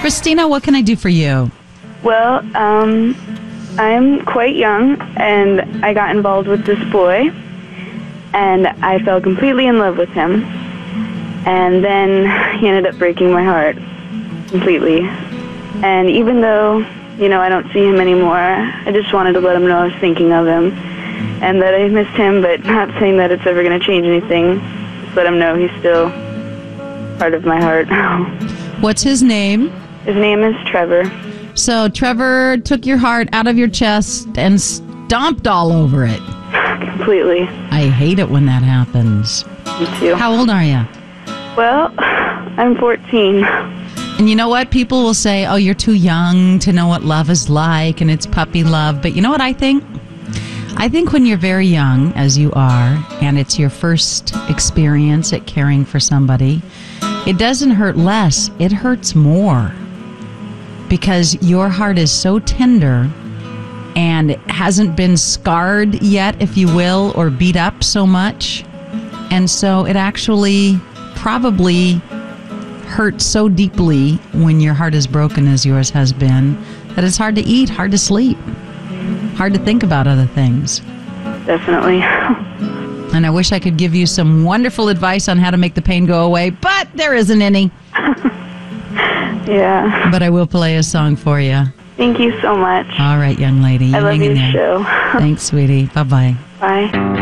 Christina, what can I do for you? Well, I'm quite young, and I got involved with this boy, and I fell completely in love with him. And then he ended up breaking my heart completely. And even though, I don't see him anymore, I just wanted to let him know I was thinking of him and that I missed him, but not saying that it's ever going to change anything. Just let him know he's still part of my heart. What's his name? His name is Trevor. So Trevor took your heart out of your chest and stomped all over it. Completely. I hate it when that happens. Me too. How old are you? Well, I'm 14. And you know what? People will say, oh, you're too young to know what love is like and it's puppy love. But you know what I think? I think when you're very young, as you are, and it's your first experience at caring for somebody, it doesn't hurt less. It hurts more. Because your heart is so tender and hasn't been scarred yet, if you will, or beat up so much. And so it actually probably hurts so deeply when your heart is broken as yours has been that it's hard to eat, hard to sleep, hard to think about other things. Definitely. And I wish I could give you some wonderful advice on how to make the pain go away, but there isn't any. Yeah. But I will play a song for you. Thank you so much. All right, young lady. I love hang in your there. show. Thanks, sweetie. Bye-bye. Bye.